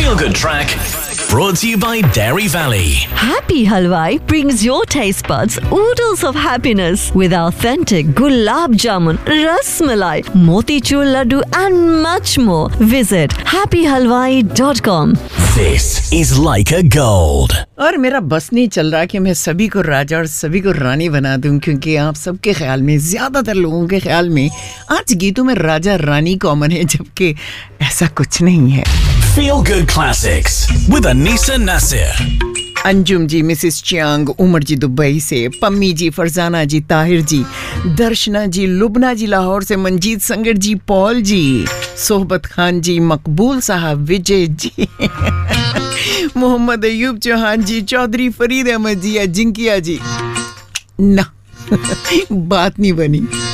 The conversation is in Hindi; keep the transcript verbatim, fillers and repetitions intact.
Feel Good Track, brought to you by Dairy Valley. Happy Halwai brings your taste buds oodles of happiness with authentic gulab jamun, ras malai, motichur laddu and much more. Visit happy halwai dot com. This is Leica Gold. और मेरा बस नहीं चल रहा कि मैं सभी को राजा और सभी को रानी बना दूं, क्योंकि आप सबके ख्याल में, ज्यादातर लोगों के ख्याल में आज गीतों में राजा रानी कॉमन है, जबकि ऐसा कुछ नहीं है. Feel Good Classics with Anisa Nasir. Anjum ji, Mrs Chiang, Umar ji Dubai से, पम्मी जी, फरजाना जी, ताहिर जी, दर्शना जी, लुबना जी लाहौर से, मंजीत संगर जी, पॉल जी, सोहबत खान जी, मकबूल साहब, विजय जी, मोहम्मद अयूब चौहान जी, चौधरी फरीद अहमद जी, जिंकिया जी. ना बात नहीं बनी.